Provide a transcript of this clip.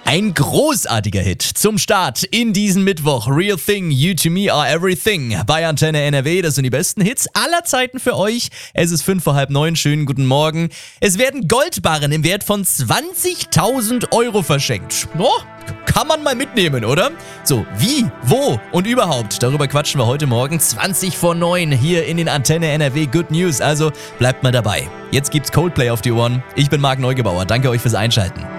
Ein großartiger Hit zum Start in diesen Mittwoch. Real Thing, You to Me Are Everything bei Antenne NRW. Das sind die besten Hits aller Zeiten für euch. Es ist 8:55. Schönen guten Morgen. Es werden Goldbarren im Wert von 20.000 Euro verschenkt. Oh, kann man mal mitnehmen, oder? So, wie, wo und überhaupt, darüber quatschen wir heute Morgen 8:20 hier in den Antenne NRW Good News. Also bleibt mal dabei. Jetzt gibt's Coldplay auf die Ohren. Ich bin Marc Neugebauer. Danke euch fürs Einschalten.